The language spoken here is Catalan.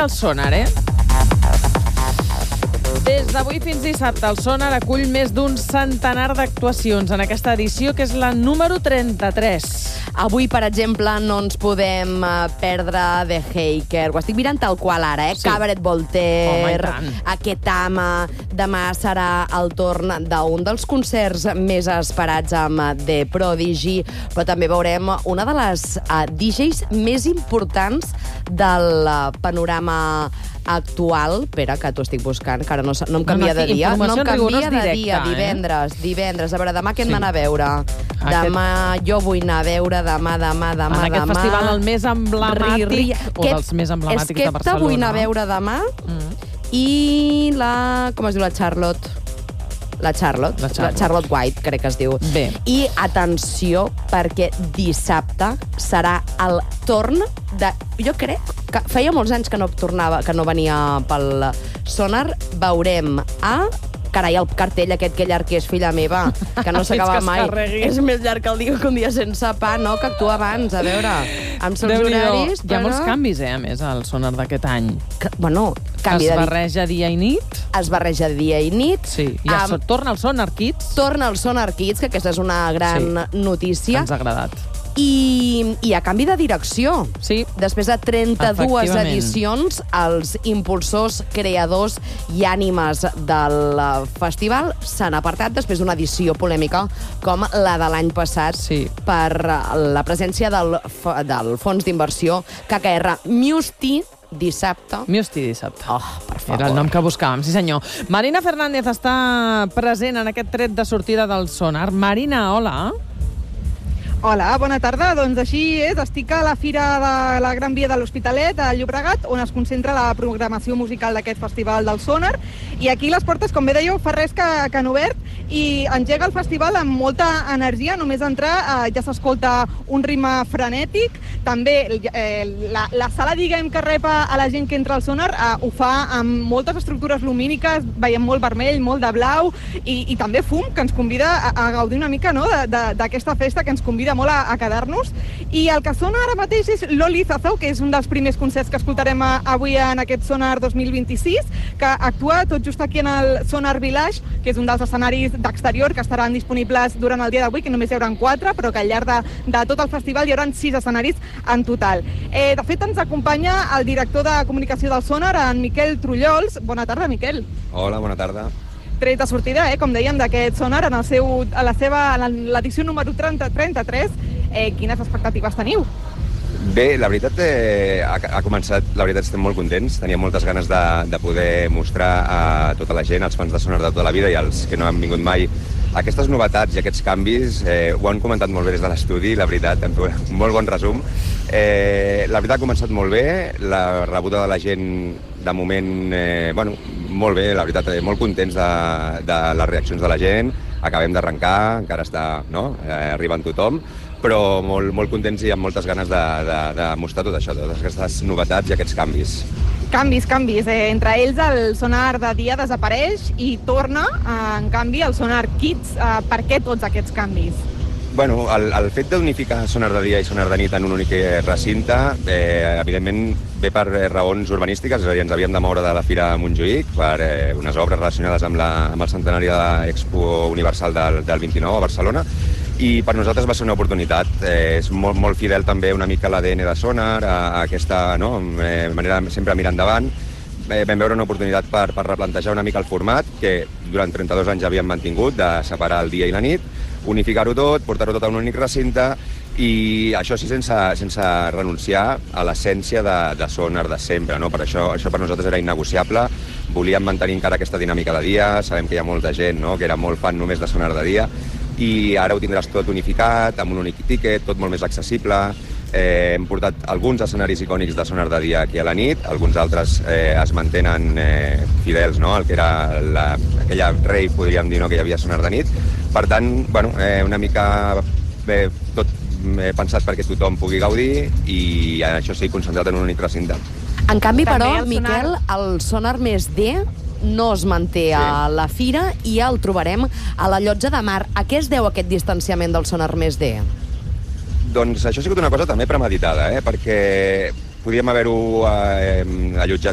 del Sonar, Des d'avui fins dissabte, el Sonar acull més d'un centenar d'actuacions en aquesta edició, que és la número 33. Avui, per exemple, no ens podem perdre The Haker. Ho estic mirant tal qual ara, Sí. Cabaret Voltaire, Home, i tant. Aketama. Demà serà el torn d'un dels concerts més esperats amb The Prodigy, però també veurem una de les DJs més importants del panorama actual. Espera, que t'ho estic buscant, que ara no em canvia de dia. No em canvia de dia, divendres. A veure, demà què hem d'anar a veure? Demà jo vull anar a veure, demà. En aquest festival el més emblemàtic, o dels més emblemàtics de Barcelona. Vull anar a veure demà. I com es diu la Charlotte? La Charlotte White, crec que es diu. Bé. I atenció, perquè dissabte serà el torn de... Jo crec que feia molts anys que no venia pel Sonar. Veurem Carai, el cartell aquest que llarg que és, filla meva, que no s'acaba mai. És més llarg que el dia que un dia sense pa, no? Que actua abans, a veure, amb seus horaris. Hi ha molts canvis, a més, al Sonar d'aquest any. Bueno, canvi de... Es barreja dia i nit. Es barreja dia i nit. Sí, i torna el Sonar Kids. Torna el Sonar Kids, que aquesta és una gran notícia. Ens ha agradat. I a canvi de direcció. Sí. Després de 32 edicions, els impulsors, creadors i ànimes del festival s'han apartat després d'una edició polèmica com la de l'any passat per la presència del fons d'inversió KKR Musti dissabte. Oh, per favor. Era el nom que buscàvem, sí senyor. Marina Fernández està present en aquest tret de sortida del Sonar. Marina, hola. Hola, bona tarda. Doncs així és, estic a la Fira de la Gran Via de l'Hospitalet, a Llobregat, on es concentra la programació musical d'aquest festival del Sonar. I aquí les portes, com bé dèieu, fa res que han obert i engega el festival amb molta energia. Només entrar ja s'escolta un ritme frenètic. També la sala, diguem, que rep a la gent que entra al Sonar ho fa amb moltes estructures lumíniques, veiem molt vermell, molt de blau i també fum, que ens convida a gaudir una mica d'aquesta festa, que ens convida molt a quedar-nos. I el que sona ara mateix és Loli Zazou, que és un dels primers concerts que escoltarem avui en aquest Sonar 2026, que actua tot just aquí en el Sonar Village, que és un dels escenaris d'exterior que estaran disponibles durant el dia d'avui, que només hi haurà 4, però que al llarg de tot el festival hi haurà 6 escenaris en total. De fet, ens acompanya el director de comunicació del Sonar, en Miquel Trullols. Bona tarda, Miquel. Hola, bona tarda. Tret de sortida, com dèiem, d'aquest Sonar en l'edició número 33. Quines expectatives teniu? Bé, la veritat ha començat, la veritat estem molt contents, teníem moltes ganes de poder mostrar a tota la gent, als fans de Sonar de tota la vida i als que no han vingut mai, aquestes novetats i aquests canvis. Ho han comentat molt bé des de l'estudi, la veritat, un molt bon resum. La veritat ha començat molt bé, la rebuda de la gent de moment, molt bé, la veritat, molt contents de les reaccions de la gent. Acabem d'arrencar, encara està arribant tothom, però molt contents i amb moltes ganes de mostrar tot això, totes aquestes novetats i aquests canvis. Canvis. Entre ells el Sonar de dia desapareix i torna, en canvi, el Sonar Kids. Per què tots aquests canvis? Bueno, el fet d'unificar Sonar de dia i Sonar de nit en un únic recinte, evidentment ve per raons urbanístiques, és a dir, ens havíem de moure de la Fira a Montjuïc per unes obres relacionades amb el centenari de l'Expo Universal del 29 a Barcelona, i per nosaltres va ser una oportunitat. És molt fidel també una mica a l'ADN de Sonar, a aquesta manera de sempre mirar endavant. Vam veure una oportunitat per replantejar una mica el format, que durant 32 anys havíem mantingut, de separar el dia i la nit, unificar-ho tot, portar-ho tot a un únic recinte, i això sí sense renunciar a l'essència de Sonar de sempre, no? Per això per nosaltres era innegociable. Volíem mantenir encara aquesta dinàmica de dia, sabem que hi ha molta gent que era molt fan només de Sonar de dia, i ara ho tindràs tot unificat, amb un únic tiquet, tot molt més accessible. Hem portat alguns escenaris icònics de Sonar de dia aquí a la nit, alguns altres es mantenen fidels, no?, al que era aquella rave, podríem dir, que hi havia Sonar de nit. Per tant, una mica tot pensat perquè tothom pugui gaudir, i això sí, concentrat en un únic recinte. En canvi, però, Miquel, el Sonar més D no es manté a la Fira i el trobarem a la Llotja de Mar. A què es deu aquest distanciament del Sonar més D? Doncs això ha sigut una cosa també premeditada, perquè podíem haver-ho allotjat